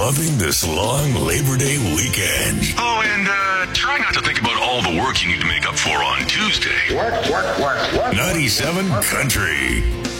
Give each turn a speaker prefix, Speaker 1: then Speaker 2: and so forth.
Speaker 1: loving this long Labor Day weekend.
Speaker 2: Oh, and try not to think about all the work you need to make up for on Tuesday.
Speaker 3: Work.
Speaker 1: 97 Country.